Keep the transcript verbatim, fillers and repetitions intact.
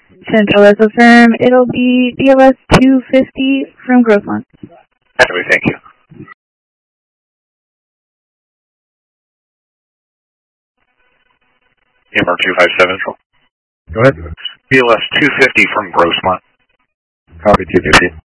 Central is affirm. It'll be B L S two fifty from Grossmont. Anyway, thank you. M R two five seven. Go ahead. B L S two fifty from Grossmont. Copy two fifty.